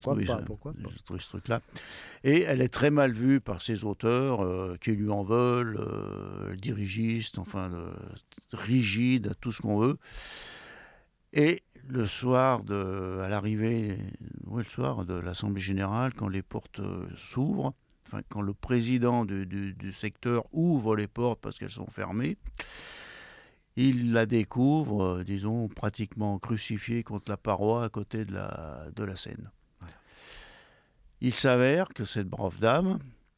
Pourquoi Oui, pas, pourquoi pas. j'ai trouvé ce truc-là. Et elle est très mal vue par ses auteurs qui lui en veulent, dirigistes, enfin, rigides, tout ce qu'on veut. Et le soir, à l'arrivée, le soir de l'Assemblée générale, quand les portes s'ouvrent, enfin, quand le président du secteur ouvre les portes parce qu'elles sont fermées, il la découvre, disons, pratiquement crucifiée contre la paroi à côté de la Seine. Il s'avère que cette brave dame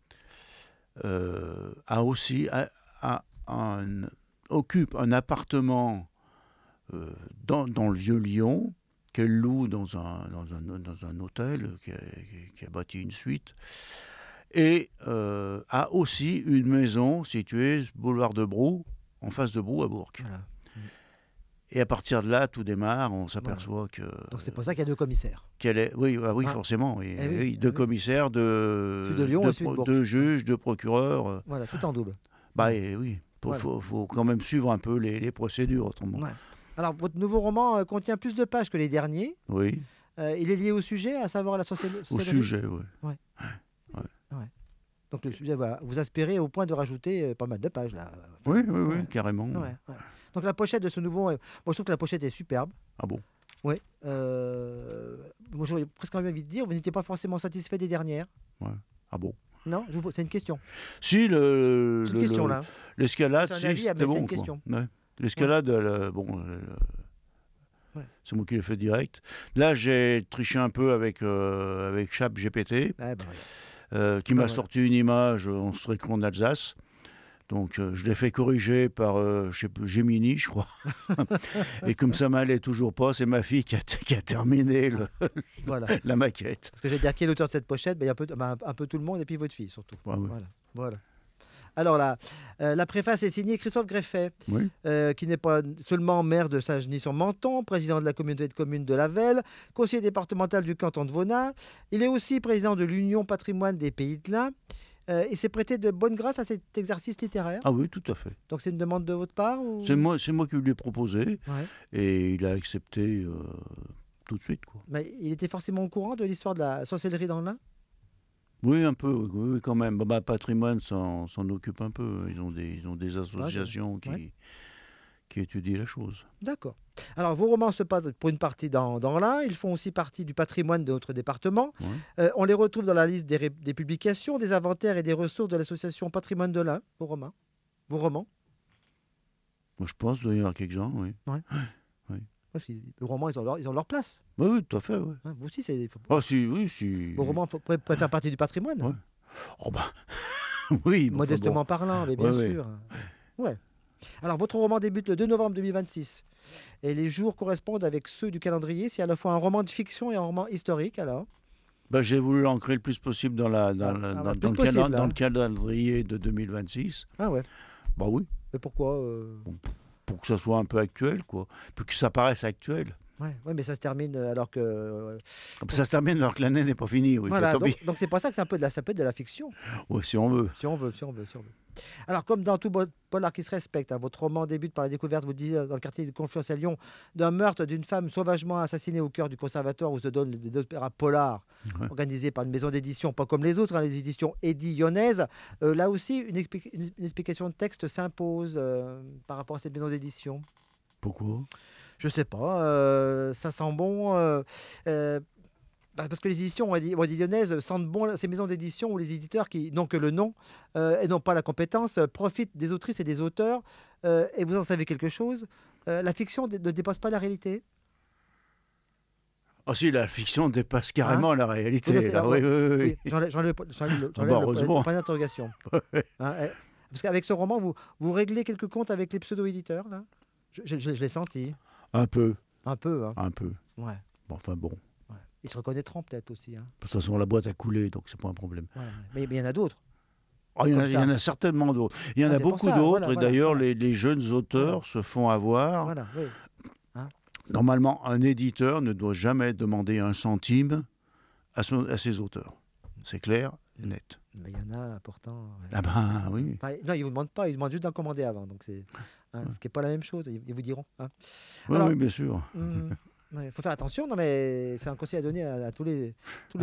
a aussi occupe un appartement dans le Vieux-Lyon qu'elle loue dans un hôtel qui a bâti une suite et a aussi une maison située boulevard de Brou, en face de Brou à Bourg. Voilà. Et à partir de là, tout démarre, on s'aperçoit que... Donc c'est pour ça qu'il y a deux commissaires. Oui, Ah. forcément. Eh oui, oui, eh deux oui. commissaires, Celui de Lyon et celui de Bourg. deux juges, deux procureurs. Voilà, tout en double. Oui, Voilà. faut quand même suivre un peu les procédures autrement. Ouais. Alors, votre nouveau roman contient plus de pages que les derniers. Oui, Il est lié au sujet, à savoir la au sorcellerie. sujet, oui. Ouais. Donc le sujet, voilà, vous aspirez au point de rajouter pas mal de pages là. Oui, Ouais. carrément. Ouais. Donc la pochette de ce nouveau, moi je trouve que la pochette est superbe. Ah bon? Ouais. Moi j'aurais presque envie de dire, vous n'étiez pas forcément satisfait des dernières. Ouais. Ah bon? Non, c'est une question. Si, C'est une question là. l'escalade, C'est un si, avis, mais c'était c'est bon. une Quoi. question. Ouais. L'escalade, Ouais. c'est moi qui l'ai fait direct. Là, j'ai triché un peu avec ChatGPT, Ah, bah, ouais. qui m'a voilà. sorti une image en Stricon d'Alsace. Donc, je l'ai fait corriger par, je sais plus, Gemini, je crois. Et comme ça m'allait toujours pas, c'est ma fille qui a terminé Voilà. la maquette. Parce que j'ai dire qui est l'auteur de cette pochette, il y a un peu tout le monde et puis votre fille surtout. Ouais, ouais. Voilà. Alors là, la préface est signée Christophe Greffet, Oui. qui n'est pas seulement maire de Saint-Genis-sur-Menthon, président de la communauté de communes de la Velle, conseiller départemental du canton de Vaunat. Il est aussi président de l'Union patrimoine des Pays de l'Ain. Il s'est prêté de bonne grâce à cet exercice littéraire. Ah oui, tout à fait. Donc c'est une demande de votre part ou... C'est moi qui lui ai proposé Ouais. et il a accepté tout de suite. Quoi. Mais il était forcément au courant de l'histoire de la sorcellerie dans l'Ain. Oui, un peu, oui, quand même. Patrimoine s'en occupe un peu. Ils ont des associations qui étudient la chose. D'accord. Alors, vos romans se passent pour une partie dans l'Ain. Ils font aussi partie du patrimoine de notre département. Ouais. On les retrouve dans la liste des publications, des inventaires et des ressources de l'association Patrimoine de l'Ain, vos romans. Moi, je pense qu'il doit y en avoir quelques-uns, oui. Parce que les romans, ils ont leur place. Oui, tout à fait, oui. Hein, vous aussi, c'est... Ah, si. Vos romans pourraient faire partie du patrimoine. Ouais. Oh, oui. Modestement parlant, mais bien Ouais, sûr. Ouais. Alors, votre roman débute le 2 novembre 2026. Et les jours correspondent avec ceux du calendrier. C'est à la fois un roman de fiction et un roman historique, alors. J'ai voulu l'ancrer le plus possible dans le calendrier de 2026. Ah ouais. Bah oui. Mais pourquoi Pour que ça soit un peu actuel, quoi. Pour que ça paraisse actuel. Ouais, mais ça se termine alors que... Ça se termine alors que l'année n'est pas finie. Oui, voilà, donc c'est pour ça que ça peut être de la fiction. Oui, si on veut. Si on veut. Alors, comme dans tout polar qui se respecte, votre roman débute par la découverte, vous le disiez, dans le quartier de Confluence à Lyon, d'un meurtre d'une femme sauvagement assassinée au cœur du conservatoire où se donnent des opéras polars organisés par une maison d'édition, pas comme les autres, les éditions Eddy lyonnaises. Là aussi, une explication de texte s'impose par rapport à cette maison d'édition. Pourquoi ? Je sais pas, ça sent bon. Parce que les éditions Eddy lyonnaises sentent bon ces maisons d'édition où les éditeurs qui n'ont que le nom et n'ont pas la compétence profitent des autrices et des auteurs. Et vous en savez quelque chose, la fiction ne dépasse pas la réalité. Ah si, la fiction dépasse carrément la réalité. Oui. J'enlève le point d'interrogation. Parce qu'avec ce roman, vous réglez quelques comptes avec les pseudo-éditeurs, là. Je l'ai senti. Un peu. Un peu. Ouais. Enfin bon. Ouais. Ils se reconnaîtront peut-être aussi. Hein. De toute façon, la boîte a coulé, donc c'est pas un problème. Ouais. Mais il y en a d'autres. Il y en a certainement d'autres. Il y en a beaucoup d'autres, et d'ailleurs, les jeunes auteurs se font avoir. Voilà, oui. Normalement, un éditeur ne doit jamais demander un centime à ses auteurs. C'est clair et net. Mais il y en a pourtant. Ah ben oui. Enfin, non, ils ne vous demandent pas, ils demandent juste d'en commander avant. Donc c'est ce qui n'est pas la même chose, ils vous diront. Hein. Oui, bien sûr. Il faut faire attention. Non, mais c'est un conseil à donner à tous les